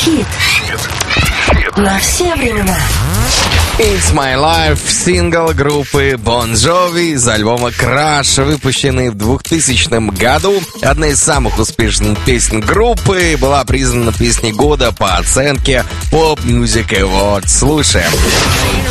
Хит на все времена. It's My Life, сингл группы Bon Jovi из альбома Crash, выпущенный в 2000 году. Одна из самых успешных песен группы, была признана песней года по оценке Pop Music Awards. Слушаем.